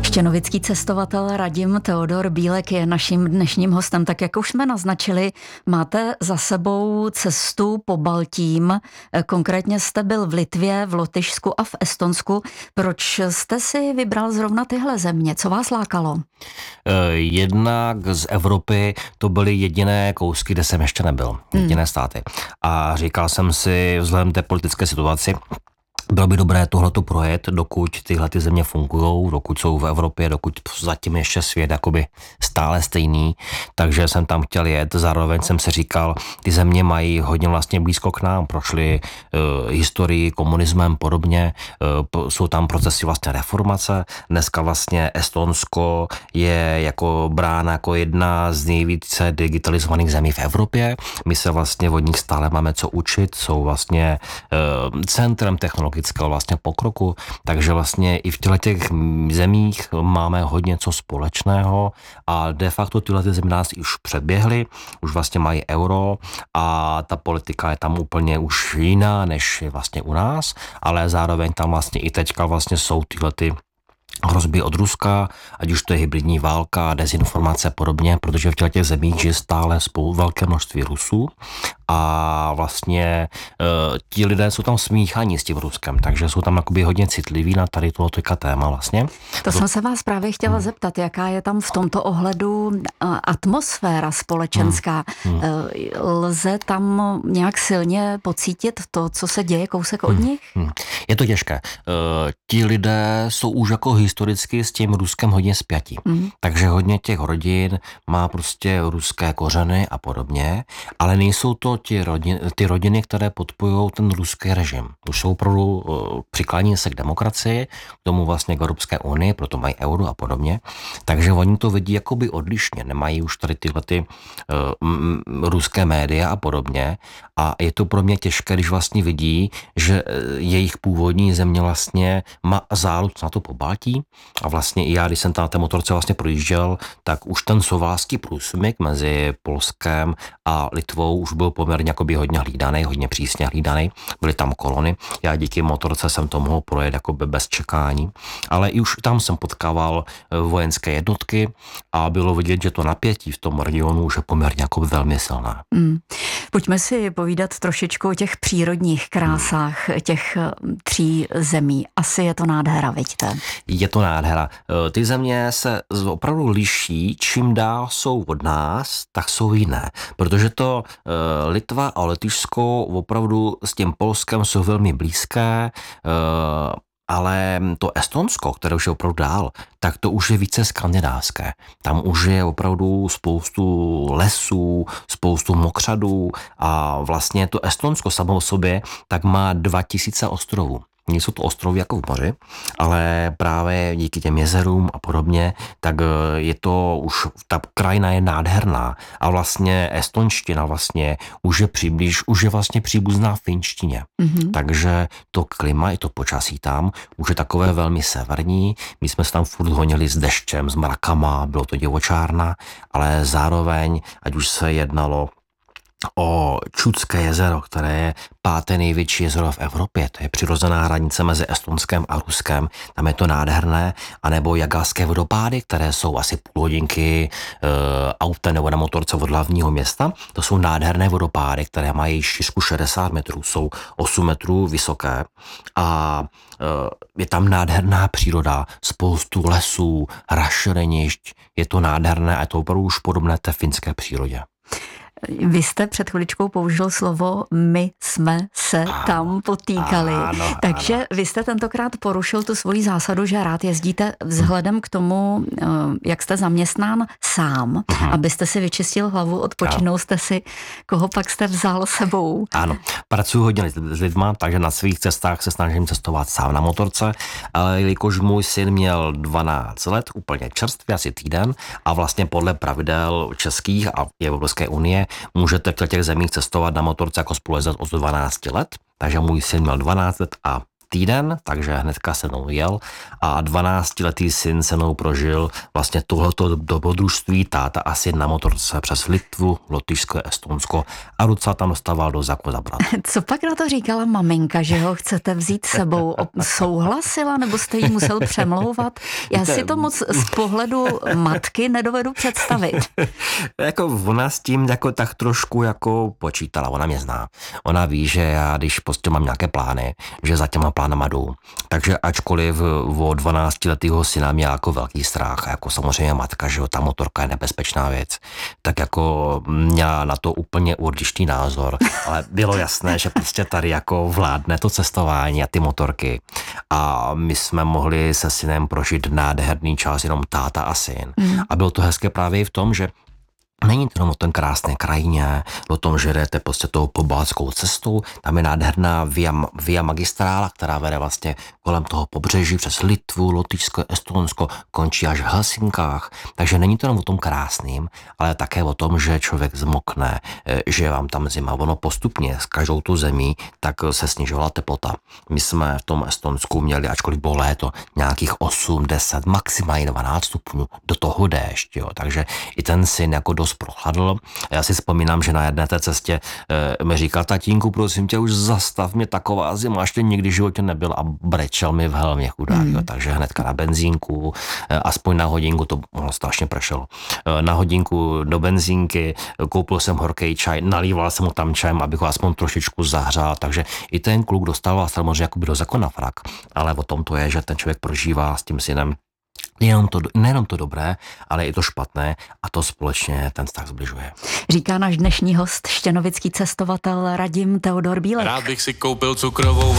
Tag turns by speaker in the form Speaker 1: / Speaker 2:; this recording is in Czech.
Speaker 1: Štěnovický cestovatel Radim Teodor Bílek je naším dnešním hostem. Tak jak už jsme naznačili, máte za sebou cestu po Baltím. Konkrétně jste byl v Litvě, v Lotyšsku a v Estonsku. Proč jste si vybral zrovna tyhle země? Co vás lákalo?
Speaker 2: Jednak z Evropy to byly jediné kousky, kde jsem ještě nebyl. Jediné státy. A říkal jsem si vzhledem té politické situaci, bylo by dobré tohleto projet, dokud tyhle ty země fungují, dokud jsou v Evropě, dokud zatím ještě svět jakoby stále stejný, takže jsem tam chtěl jet, zároveň jsem si říkal, ty země mají hodně vlastně blízko k nám, prošly historii, komunismem, podobně, jsou tam procesy vlastně reformace, dneska vlastně Estonsko je jako brána jako jedna z nejvíce digitalizovaných zemí v Evropě, my se vlastně od nich stále máme co učit, jsou vlastně centrem technologického vlastně pokroku, takže vlastně i v těch zemích máme hodně co společného a de facto tyhle země nás už předběhly, už vlastně mají euro a ta politika je tam úplně už jiná, než je vlastně u nás, ale zároveň tam vlastně i teďka vlastně jsou tyhle hrozby od Ruska, ať už to je hybridní válka, dezinformace a podobně, protože v těch zemích žije stále velké množství Rusů a vlastně ti lidé jsou tam smíchaní s tím Ruskem, takže jsou tam jakoby hodně citliví na tady tohoto téma vlastně.
Speaker 1: To jsem se vás právě chtěla zeptat, jaká je tam v tomto ohledu atmosféra společenská. Lze tam nějak silně pocítit to, co se děje kousek od nich?
Speaker 2: Je to těžké. Ti lidé jsou už jako historicky s tím Ruskem hodně spjatí. Takže hodně těch rodin má prostě ruské kořeny a podobně, ale nejsou to ty rodiny, které podporují ten ruský režim. Už jsou opravdu přiklání se k demokracii, k tomu vlastně k Evropské unii, proto mají euro a podobně. Takže oni to vidí jakoby odlišně. Nemají už tady tyhle ruské média a podobně. A je to pro mě těžké, když vlastně vidí, že jejich původní země vlastně má zálud na to Pobaltí. A vlastně i já, když jsem tam na té motorce vlastně projížděl, tak už ten sovářský průsmyk mezi Polskem a Litvou už byl poměrně jakoby hodně hlídaný, hodně přísně hlídaný. Byly tam kolony. Já díky motorce jsem to mohl projet jakoby bez čekání. Ale i už tam jsem potkával vojenské jednotky a bylo vidět, že to napětí v tom regionu už je poměrně jakoby velmi silné.
Speaker 1: Pojďme si povídat trošičku o těch přírodních krásách těch 3 zemí. Asi je to nádhera, vidíte?
Speaker 2: Je to nádhera. Ty země se opravdu liší, čím dál jsou od nás, tak jsou jiné. Protože to Litva a Lotyšsko opravdu s tím Polskem jsou velmi blízké, ale to Estonsko, které už je opravdu dál, tak to už je více skandinávské. Tam už je opravdu spoustu lesů, spoustu mokřadů a vlastně to Estonsko samo o sobě tak má 2000 ostrovů. Nejsou to ostrovy jako v moři, ale právě díky těm jezerům a podobně, tak je to už, ta krajina je nádherná a vlastně estonština vlastně už je vlastně příbuzná finštině. Takže to klima i to počasí tam už je takové velmi severní. My jsme se tam furt honili s deštěm, s mrakama, bylo to divočárna, ale zároveň, ať už se jednalo o Čudské jezero, které je 5. největší jezero v Evropě, to je přirozená hranice mezi Estonskem a Ruskem, tam je to nádherné, anebo Jagalské vodopády, které jsou asi půl hodinky autem nebo na motorce od hlavního města, to jsou nádherné vodopády, které mají šířku 60 metrů, jsou 8 metrů vysoké a je tam nádherná příroda, spoustu lesů, rašelinišť, je to nádherné a je to opravdu už podobné té finské přírodě.
Speaker 1: Vy jste před chviličkou použil slovo my jsme se tam potýkali. Takže vy jste tentokrát porušil tu svoji zásadu, že rád jezdíte vzhledem k tomu, jak jste zaměstnán sám, abyste si vyčistil hlavu, odpočinul jste si, koho pak jste vzal sebou.
Speaker 2: Ano, pracuji hodně s lidma, takže na svých cestách se snažím cestovat sám na motorce, ale jelikož můj syn měl 12 let, úplně čerstvě, asi týden, a vlastně podle pravidel českých a Evropské unie můžete v těch zemích cestovat na motorce jako spolujezdec od 12 let, takže můj syn měl 12 let a týden, takže hnedka se mnou jel a 12letý syn se mnou prožil vlastně tohleto dobrodružství táta a syn na motorce přes Litvu, Lotyšsko, Estonsko a docela tam dostával do záku zabrat.
Speaker 1: Co pak na to říkala maminka, že ho chcete vzít sebou? Souhlasila nebo jste jí musel přemlouvat? Já si to moc z pohledu matky nedovedu představit.
Speaker 2: Jako ona s tím jako tak trošku jako počítala, ona mě zná. Ona ví, že já, když prostě mám nějaké plány, že za těma plánama jdu. Takže ačkoliv o 12letého syna měla jako velký strach, jako samozřejmě matka, že jo, ta motorka je nebezpečná věc, tak jako měla na to úplně určitý názor, ale bylo jasné, že prostě tady jako vládne to cestování a ty motorky. A my jsme mohli se synem prožít nádherný čas jenom táta a syn. A bylo to hezké právě i v tom, že není to jenom o ten krásné krajině, o tom, že jdete prostě tou pobaltskou cestou, tam je nádherná via magistrála, která vede vlastně kolem toho pobřeží přes Litvu, Lotyšsko, Estonsko, končí až v Helsinkách. Takže není to jenom o tom krásným, ale také o tom, že člověk zmokne, že je vám tam zima. Ono postupně s každou tu zemí tak se snižovala teplota. My jsme v tom Estonsku měli, ačkoliv bylo léto, nějakých 8, 10, maximálně 12 stupňů, do toho déšť, jo. Takže i ten syn jako dost prochladl. Já si vzpomínám, že na jedné té cestě mi říkal: tatínku, prosím tě, už zastav, mě taková zima ještě nikdy v životě nebyl, a brečel mi v helmě chudák. Takže hnedka na benzínku, aspoň na hodinku, to strašně pršelo. Na hodinku do benzínky, koupil jsem horký čaj, nalíval jsem mu tam čajem, abych ho aspoň trošičku zahřál, takže i ten kluk dostal samozřejmě jakoby do zákona frak, ale o tom to je, že ten člověk prožívá s tím synem nejenom to dobré, ale i to špatné, a to společně ten vztah zbližuje.
Speaker 1: Říká náš dnešní host, štěnovický cestovatel Radim Teodor Bílek.
Speaker 3: Rád bych si koupil cukrovou